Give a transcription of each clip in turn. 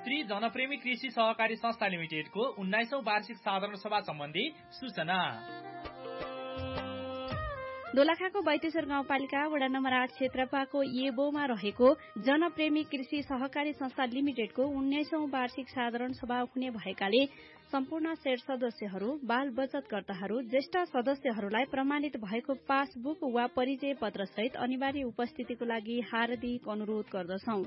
श्री जनप्रेमी कृषि सहकारी संस्था लिमिटेडको 19औं वार्षिक साधारण सभा सम्बन्धी सूचना। दोलखाको बैतेश्वर गाउँपालिका वडा नम्बर 8 क्षेत्रपाको येबोमा रहेको जनप्रेमी कृषि सहकारी संस्था लिमिटेडको 19औं वार्षिक साधारण सभा हुने भएकाले सम्पूर्ण शेड सदस्यहरू, बाल बचतकर्ताहरू, ज्येष्ठ सदस्यहरूलाई प्रमाणित भएको पासबुक वा परिचय पत्र सहित अनिवार्य उपस्थितिको लागि हार्दिक अनुरोध गर्दछौं।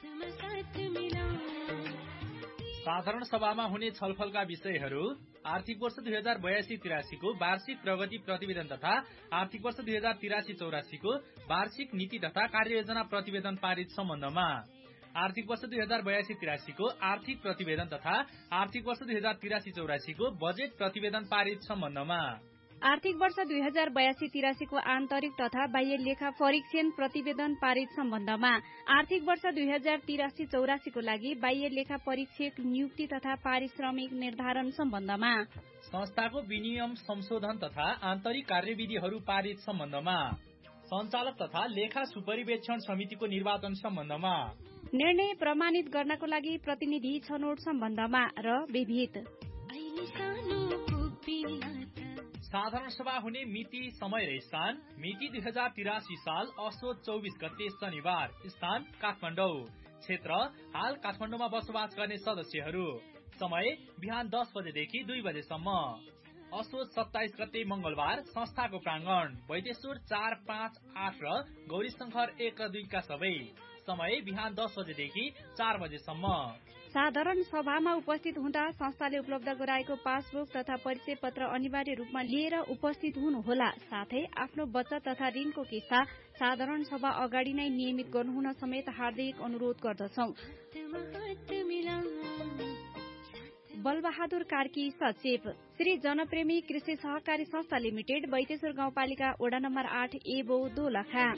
साधारण सभामा हुने छलफलका विषयहरू आर्थिक वर्ष 2082-83 को वार्षिक प्रगति प्रतिवेदन तथा आर्थिक वर्ष 2083-84 को वार्षिक नीति तथा कार्ययोजना प्रतिवेदन पारित सम्बन्धमा, आर्थिक वर्ष 2082-83 को आर्थिक प्रतिवेदन तथा आर्थिक वर्ष 2083-84 को बजेट प्रतिवेदन पारित सम्बन्धमा, आर्थिक वर्ष 2082-83 को आन्तरिक तथा बाह्य लेखा परीक्षण प्रतिवेदन पारित सम्बन्धमा, आर्थिक वर्ष 2083-84 को लागि बाह्य लेखा परीक्षक नियुक्ति तथा पारिश्रमिक निर्धारण सम्बन्धमा, संस्थाको विनियम संशोधन तथा आन्तरिक कार्यविधिहरू पारित सम्बन्धमा, सञ्चालक तथा लेखा सुपरिवेक्षण समितिको निर्वाचन सम्बन्धमा, निर्णय प्रमाणित गर्नको लागि प्रतिनिधि छनौट सम्बन्धमा र विभिन्न साधारण सभा हुने मिति, समय र स्थान। मिति 2083 साल असोज 24 गते शनिबार। स्थान काठमाडौँ। क्षेत्र हाल काठमाडौँमा बसोबास गर्ने सदस्यहरू। समय बिहान 10 बजेदेखि 2 बजेसम्म। असोज 27 गते मंगलबार। संस्थाको प्रांगण बैतेश्वर 4, 5, 8 र गौरी शंकर 1 र 2 का सबै। समय बिहान 10 बजेदेखि 4 बजेसम्म। साधारण सभामा उपस्थित हुँदा संस्थाले उपलब्ध गराएको पासबुक तथा परिचय पत्र अनिवार्य रूपमा लिएर उपस्थित हुनुहोला। साथै आफ्नो बचत तथा ऋणको किस्ता साधारण सभा अगाडि नै नियमित गर्नुहुन समेत हार्दिक अनुरोध गर्दछौं। बलबहादुर कार्की सचिव, श्री जनप्रेमी कृषि सहकारी संस्था लिमिटेड, बैतेश्वर गाउँपालिका वडा नम्बर 8 एबो दोलखा।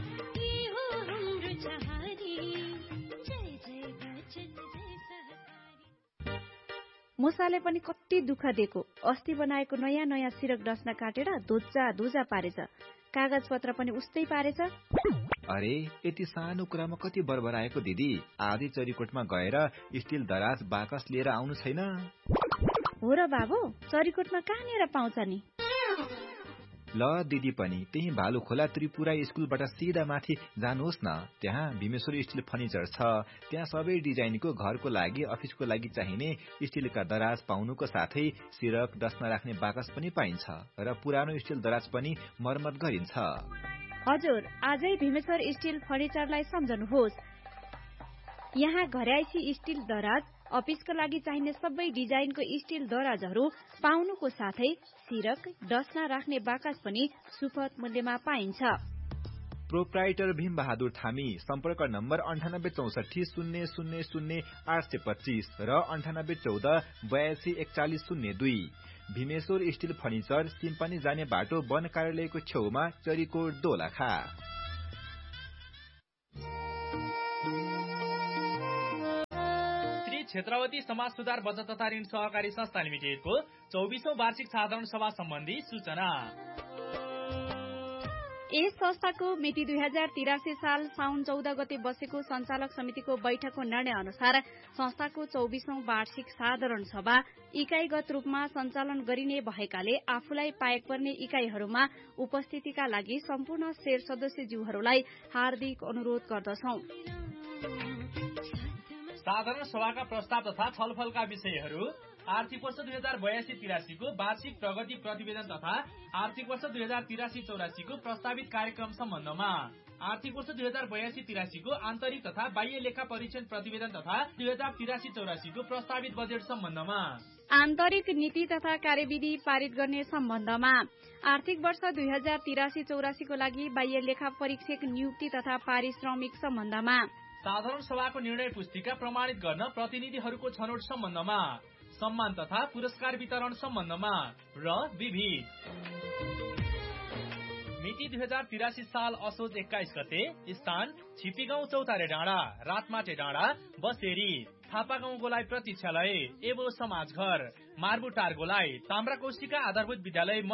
मुसाले पनि कति दुःख दिएको। अस्ति बनाएको नयाँ नयाँ सिरक डस्ना काटेर धुजा पारेछ। कागज पत्र पनि उस्तै पारेछ। अरे यति सानो कुरामा कति बरबराएको दिदी। आधी चरीकोटमा गएर स्टिल दराज बाकस लिएर आउनु छैन? हो र बाबु, चरीकोटमा कहाँनिर पाउँछ नि? ल दिदी पनि त्यही भालु खोला त्रिपुरा स्कुलबाट सिधा माथि जानुहोस् न। त्यहाँ भीमेश्वर स्टिल फर्निचर छ। त्यहाँ सबै डिजाइनको घरको लागि, अफिसको लागि चाहिने स्टिलका दराज पाउनुको साथै सिरक डस्ना राख्ने बाकस पनि पाइन्छ र पुरानो स्टिल दराज पनि मर्मत गरिन्छ। हजुर, आजै भीमेश्वर स्टिल फर्निचरलाई सम्झनुहोस्। यहाँ घरयाइसी स्टिल दराज, अफिसको लागि चाहिने सबै डिजाइनको स्टिल दराजहरू पाउनुको साथै सिरक डस्ना राख्ने बाकस पनि सुपथ मूल्यमा पाइन्छ। प्रोप्राइटर भीम बहादुर थामी। सम्पर्क नम्बर 9864 000 825 र 9814 82 4102। भीमेश्वर स्टिल फर्निचर, सिम्पानी जाने बाटो, वन कार्यालयको छेउमा, चरीकोट दोलखा। क्षेत्रवती समाज सुधार बचत तथा ऋण सहकारी संस्था लिमिटेडको 24औं वार्षिक साधारण सभा सम्बन्धी सूचना। यस संस्थाको मिति 2083 साल साउन 14 गते बसेको सञ्चालक समितिको बैठकको निर्णय अनुसार संस्थाको 24औं वार्षिक साधारण सभा इकाइगत रूपमा सञ्चालन गरिने भएकाले आफूलाई पाएक पर्ने इकाइहरूमा उपस्थितिका लागि सम्पूर्ण शेर सदस्यज्यूहरूलाई हार्दिक अनुरोध गर्दछौं। साधारण सभाका प्रस्ताव तथा छलफलका विषयहरू आर्थिक वर्ष 2082-83 को वार्षिक प्रगति प्रतिवेदन तथा आर्थिक वर्ष 2083-84 को प्रस्तावित कार्यक्रम सम्बन्धमा, आर्थिक वर्ष 2082-83 को आन्तरिक तथा बाह्य लेखा परीक्षण प्रतिवेदन तथा 2083-84 को प्रस्तावित बजेट सम्बन्धमा, आन्तरिक नीति तथा कार्यविधि पारित गर्ने सम्बन्धमा, आर्थिक वर्ष 2083-84 को लागि बाह्य लेखा परीक्षक नियुक्ति तथा पारिश्रमिक सम्बन्धमा, साधारण सभाको निर्णय पुस्तिका प्रमाणित गर्न प्रतिनिधिहरूको छनौट सम्बन्धमा, सम्मान तथा पुरस्कार वितरण सम्बन्धमा र विविध। मिति 2083 साल असोज 21 गते। स्थान छिपीगाउँ चौतारे डाँडा, रातमाटे डाँडा, बसेरी। थापा गाउँ गोलाइ प्रतीक्षालय, एवो समाज घर, मार्बुटार गोलाइ, ताम्राकोशीका आधारभूत विद्यालय